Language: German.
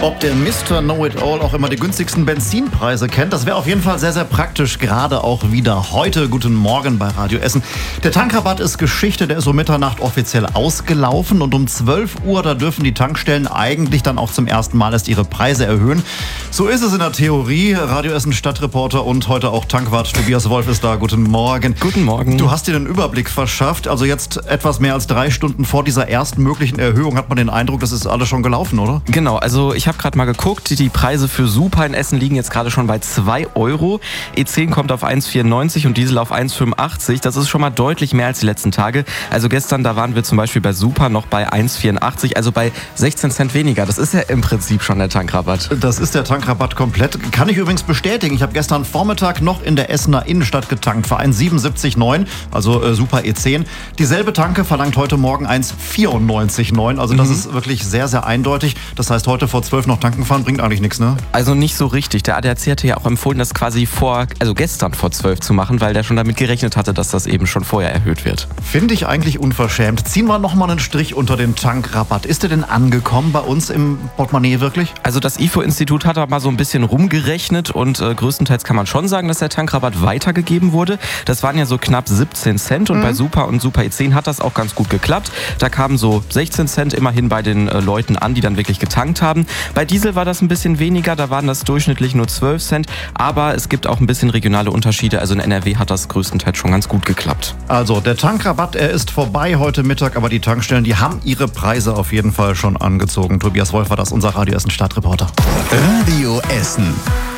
Ob der Mr. Know-it-all auch immer die günstigsten Benzinpreise kennt, das wäre auf jeden Fall sehr, sehr praktisch, gerade auch wieder heute. Guten Morgen bei Radio Essen. Der Tankrabatt ist Geschichte, der ist um Mitternacht offiziell ausgelaufen und um 12 Uhr, da dürfen die Tankstellen eigentlich dann auch zum ersten Mal erst ihre Preise erhöhen. So ist es in der Theorie. Radio Essen Stadtreporter und heute auch Tankwart Tobias Wolf ist da. Guten Morgen. Guten Morgen. Du hast dir den Überblick verschafft. Also jetzt etwas mehr als 3 Stunden vor dieser ersten möglichen Erhöhung hat man den Eindruck, das ist alles schon gelaufen, oder? Genau, also ich habe gerade mal geguckt, die Preise für Super in Essen liegen jetzt gerade schon bei 2 Euro. E10 kommt auf 1,94 und Diesel auf 1,85. Das ist schon mal deutlich mehr als die letzten Tage. Also gestern, da waren wir zum Beispiel bei Super noch bei 1,84, also bei 16 Cent weniger. Das ist ja im Prinzip schon der Tankrabatt. Das ist der Tankrabatt komplett. Kann ich übrigens bestätigen. Ich habe gestern Vormittag noch in der Essener Innenstadt getankt für 1,77,9, also Super E10. Dieselbe Tanke verlangt heute Morgen 1,94,9. Also das ist wirklich sehr, sehr eindeutig. Das heißt, heute vor 12 noch tanken fahren bringt eigentlich nichts, ne? Also nicht so richtig. Der ADAC hatte ja auch empfohlen, das quasi gestern vor 12 zu machen, weil der schon damit gerechnet hatte, dass das eben schon vorher erhöht wird. Finde ich eigentlich unverschämt. Ziehen wir nochmal einen Strich unter den Tankrabatt. Ist der denn angekommen bei uns im Portemonnaie wirklich? Also das IFO-Institut hat da mal so ein bisschen rumgerechnet und größtenteils kann man schon sagen, dass der Tankrabatt weitergegeben wurde. Das waren ja so knapp 17 Cent und bei Super und Super E10 hat das auch ganz gut geklappt. Da kamen so 16 Cent immerhin bei den Leuten an, die dann wirklich getankt haben. Bei Diesel war das ein bisschen weniger, da waren das durchschnittlich nur 12 Cent, aber es gibt auch ein bisschen regionale Unterschiede. Also in NRW hat das größtenteils schon ganz gut geklappt. Also der Tankrabatt, er ist vorbei heute Mittag, aber die Tankstellen, die haben ihre Preise auf jeden Fall schon angezogen. Tobias Wolf war das, unser Radio Essen Stadtreporter. Radio Essen.